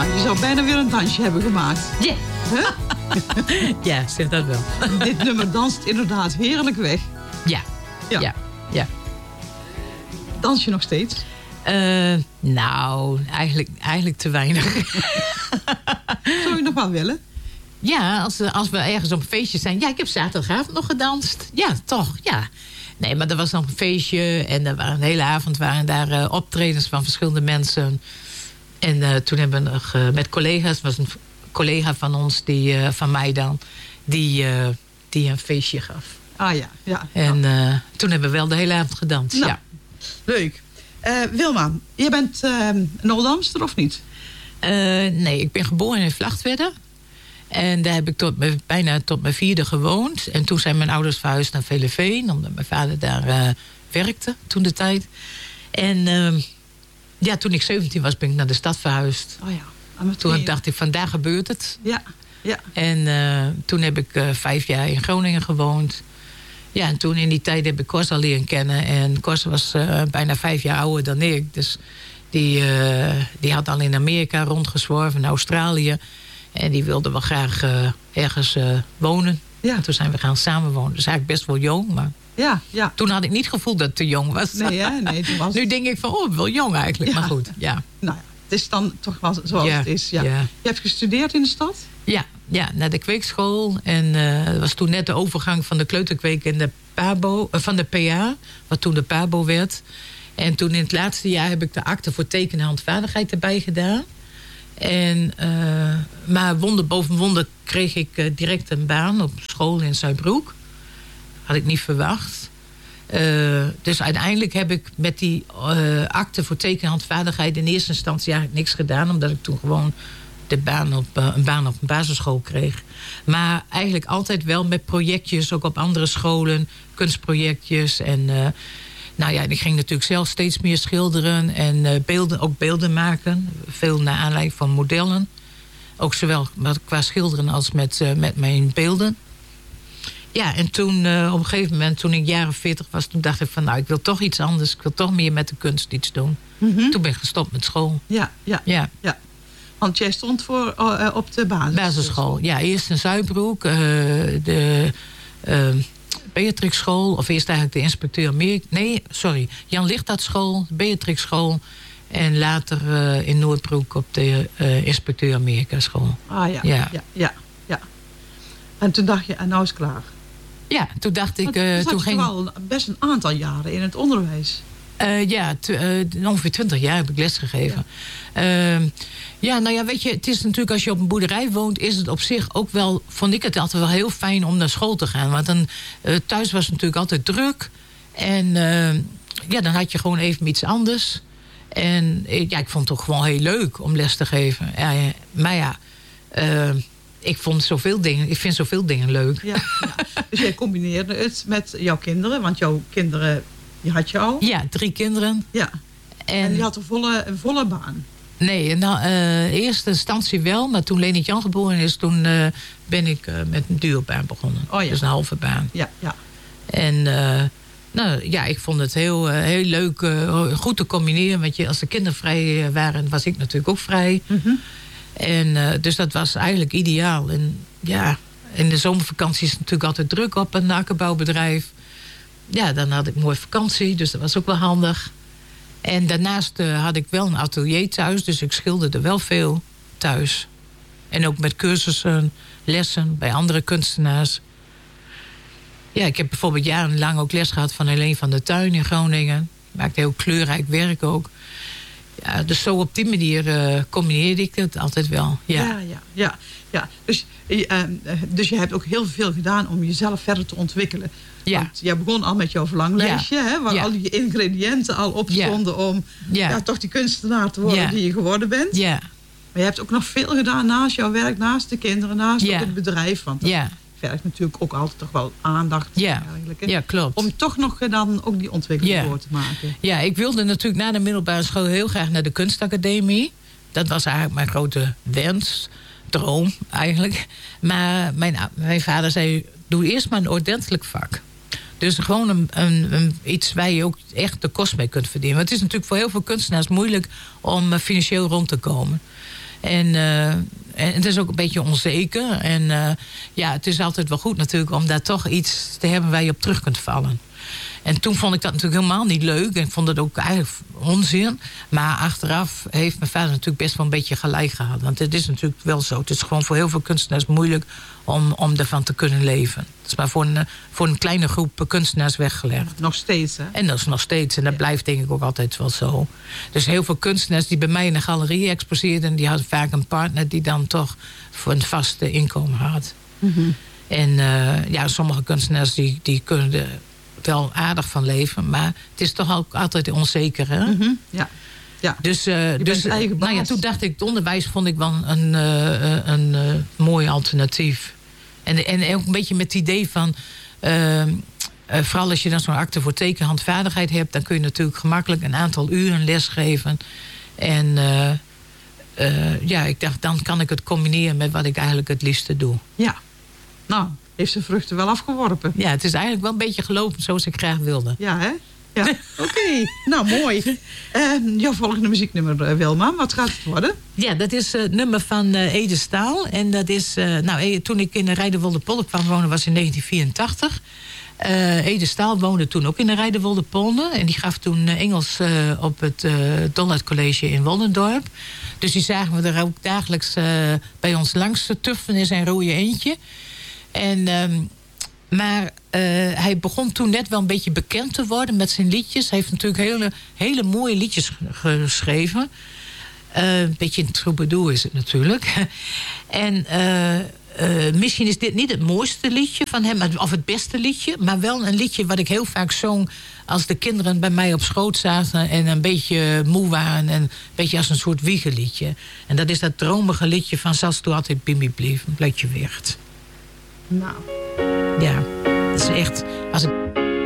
je zou bijna weer een dansje hebben gemaakt. Ja. Huh? Ja, zeg dat wel. Dit nummer danst inderdaad heerlijk weg. Ja. Ja. Ja. Ja. Dans je nog steeds? Nou, eigenlijk te weinig. Zou je nog wel willen? Ja, als we ergens op een feestje zijn. Ja, ik heb zaterdagavond nog gedanst. Ja, toch, ja. Nee, maar er was nog een feestje. En er waren, de hele avond waren daar optredens van verschillende mensen. En toen hebben we nog met collega's... was een collega van ons, van mij dan... die een feestje gaf. Ah ja, ja. En toen hebben we wel de hele avond gedanst, Nou, ja. Leuk. Wilma, je bent een Oldamster of niet? Nee, ik ben geboren in Vlagtwedde. En daar heb ik bijna tot mijn 4e gewoond. En toen zijn mijn ouders verhuisd naar Veleveen... omdat mijn vader daar werkte toen de tijd. En toen ik 17 was, ben ik naar de stad verhuisd. Oh ja. Toen dacht ik, vandaag gebeurt het. Ja, ja. En toen heb ik 5 jaar in Groningen gewoond. Ja, en toen in die tijd heb ik Kors al leren kennen. En Kors was bijna 5 jaar ouder dan ik. Dus die had al in Amerika rondgezworven, in Australië. En die wilde wel graag ergens wonen. Ja. En toen zijn we gaan samenwonen. Dus eigenlijk best wel jong, maar... Ja, ja. Toen had ik niet het gevoel dat het te jong was. Nee, hè? Nee, toen was... Nu denk ik van, wel jong eigenlijk. Ja. Maar goed, ja. Nou ja, het is dan toch wel zoals het is. Ja. Ja. Je hebt gestudeerd in de stad? Ja, naar de kweekschool. En dat was toen net de overgang van de kleuterkweek en de PABO, van de PA, wat toen de PABO werd. En toen in het laatste jaar heb ik de akte voor tekenen en handvaardigheid erbij gedaan. En, maar wonder boven wonder kreeg ik direct een baan op school in Zuidbroek. Had ik niet verwacht. Dus uiteindelijk heb ik met die akte voor teken- en handvaardigheid in eerste instantie eigenlijk niks gedaan. Omdat ik toen gewoon een baan op een basisschool kreeg. Maar eigenlijk altijd wel met projectjes, ook op andere scholen. Kunstprojectjes. En ik ging natuurlijk zelf steeds meer schilderen. En beelden maken. Veel naar aanleiding van modellen. Ook zowel qua schilderen als met mijn beelden. Ja, en toen op een gegeven moment, toen ik jaren 40 was... toen dacht ik van, ik wil toch iets anders. Ik wil toch meer met de kunst iets doen. Mm-hmm. Toen ben ik gestopt met school. Ja. Want jij stond op de basisschool. Ja, eerst in Zuidbroek. De Beatrix School. Of eerst eigenlijk de inspecteur Jan Lichthart School. Beatrix School. En later in Noordbroek op de inspecteur Amerika School. Ah ja. En toen dacht je, en nou is het klaar. Ja, toen dacht ik... toen ging wel best een aantal jaren in het onderwijs. Ongeveer 20 jaar heb ik lesgegeven. Weet je, het is natuurlijk als je op een boerderij woont... is het op zich ook wel, vond ik het altijd wel heel fijn om naar school te gaan. Want dan, thuis was het natuurlijk altijd druk. En dan had je gewoon even iets anders. En ik vond het toch gewoon heel leuk om les te geven. Ik vind zoveel dingen leuk. Ja. Dus jij combineerde het met jouw kinderen, want jouw kinderen, die had je al? Ja, 3 kinderen. Ja. En die had een volle baan? Nee, in eerste instantie wel, maar toen Leni Jan geboren is, toen ben ik met een duurbaan begonnen. Oh ja. Dus een halve baan. Ja. En ik vond het heel leuk, goed te combineren. Want als de kinderen vrij waren, was ik natuurlijk ook vrij. Mm-hmm. En dus dat was eigenlijk ideaal. En ja, in de zomervakantie is het natuurlijk altijd druk op een akkerbouwbedrijf. Ja, dan had ik mooi vakantie, dus dat was ook wel handig. En daarnaast had ik wel een atelier thuis, dus ik schilderde wel veel thuis. En ook met cursussen, lessen bij andere kunstenaars. Ja, ik heb bijvoorbeeld jarenlang ook les gehad van Helene van der Tuin in Groningen. Maakte heel kleurrijk werk ook. Ja, dus zo op die manier combineerde ik het altijd wel. Ja. Dus je hebt ook heel veel gedaan om jezelf verder te ontwikkelen. Ja. Want jij begon al met jouw verlanglijstje, hè, waar al die ingrediënten al op stonden om toch die kunstenaar te worden die je geworden bent. Ja. Maar je hebt ook nog veel gedaan naast jouw werk, naast de kinderen, naast ook het bedrijf. Want dat vergt natuurlijk ook altijd toch wel aandacht. Eigenlijk, hè? Ja, klopt. Om toch nog dan ook die ontwikkeling door te maken. Ja, ik wilde natuurlijk na de middelbare school heel graag naar de kunstacademie. Dat was eigenlijk mijn grote wens, droom eigenlijk. Maar mijn vader zei, doe eerst maar een ordentelijk vak. Dus gewoon iets waar je ook echt de kost mee kunt verdienen. Want het is natuurlijk voor heel veel kunstenaars moeilijk om financieel rond te komen. En het is ook een beetje onzeker. En het is altijd wel goed natuurlijk om daar toch iets te hebben waar je op terug kunt vallen. En toen vond ik dat natuurlijk helemaal niet leuk. En ik vond het ook eigenlijk onzin. Maar achteraf heeft mijn vader natuurlijk best wel een beetje gelijk gehad. Want het is natuurlijk wel zo. Het is gewoon voor heel veel kunstenaars moeilijk om ervan te kunnen leven. Het is maar voor een kleine groep kunstenaars weggelegd. Nog steeds, hè? En dat is nog steeds. En dat blijft denk ik ook altijd wel zo. Dus heel veel kunstenaars die bij mij in de galerie exposeerden, die hadden vaak een partner die dan toch voor een vaste inkomen had. Mm-hmm. En sommige kunstenaars die kunnen er wel aardig van leven. Maar het is toch ook altijd onzeker, hè? Mm-hmm. Ja. Ja. Dus eigen baas. Toen dacht ik, het onderwijs vond ik wel een mooi alternatief. En ook een beetje met het idee van vooral als je dan zo'n akte voor tekenhandvaardigheid hebt, dan kun je natuurlijk gemakkelijk een aantal uren lesgeven. En ik dacht, dan kan ik het combineren met wat ik eigenlijk het liefste doe. Ja, nou, heeft zijn vruchten wel afgeworpen. Ja, het is eigenlijk wel een beetje gelopen zoals ik graag wilde. Ja, hè? Ja, oké. Nou, mooi. Jouw volgende muzieknummer, Wilma, wat gaat het worden? Ja, dat is het nummer van Ede Staal. En dat is, toen ik in de Rijdenwolderpolder kwam wonen was in 1984. Ede Staal woonde toen ook in de Rijdenwolderpolder. En die gaf toen Engels op het Dollard College in Woldendorp. Dus die zagen we er ook dagelijks bij ons langs tuffen in zijn rode eendje. Maar hij begon toen net wel een beetje bekend te worden met zijn liedjes. Hij heeft natuurlijk hele mooie liedjes geschreven. Een beetje een troubadour is het natuurlijk. En misschien is dit niet het mooiste liedje van hem, of het beste liedje, maar wel een liedje wat ik heel vaak zong als de kinderen bij mij op schoot zaten en een beetje moe waren en een beetje als een soort wiegeliedje. En dat is dat dromige liedje van Zelfs toen altijd bij mij bleef, een beetje weert. Nou. Ja, dat is echt, als ik